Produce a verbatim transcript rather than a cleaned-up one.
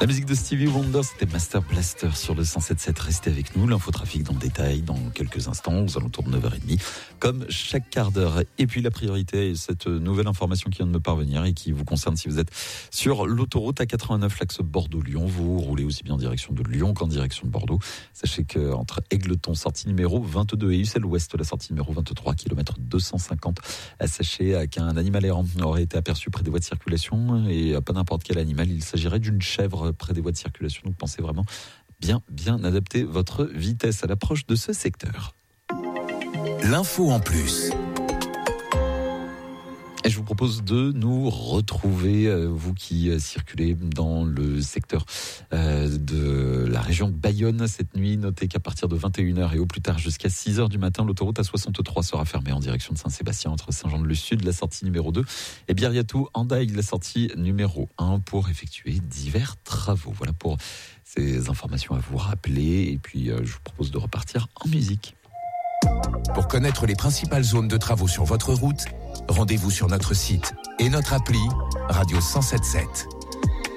La musique de Stevie Wonder, c'était Master Blaster sur le cent sept sept. Restez avec nous, l'infotrafic dans le détail dans quelques instants, aux alentours de neuf heures trente, comme chaque quart d'heure. Et puis la priorité, cette nouvelle information qui vient de me parvenir et qui vous concerne si vous êtes sur l'autoroute A quatre-vingt-neuf, l'axe Bordeaux-Lyon. Vous roulez aussi bien en direction de Lyon qu'en direction de Bordeaux. Sachez qu'entre Égletons, sortie numéro vingt-deux, et Ussel-Ouest, la sortie numéro vingt-trois, kilomètre deux cent cinquante, sachez qu'un animal errant aurait été aperçu près des voies de circulation, et pas n'importe quel animal, il s'agirait d'une chèvre près des voies de circulation. Donc pensez vraiment bien, bien adapter votre vitesse à l'approche de ce secteur. L'info en plus. Et je vous propose de nous retrouver, euh, vous qui euh, circulez dans le secteur euh, de la région de Bayonne cette nuit. Notez qu'à partir de vingt et une heures et au plus tard jusqu'à six heures du matin, l'autoroute A soixante-trois sera fermée en direction de Saint-Sébastien entre Saint-Jean-de-Luz-Sud, la sortie numéro deux, et Biarriatou, Hendaye, la sortie numéro un, pour effectuer divers travaux. Voilà pour ces informations à vous rappeler. Et puis euh, je vous propose de repartir en musique. Pour connaître les principales zones de travaux sur votre route, rendez-vous sur notre site et notre appli Radio cent sept sept.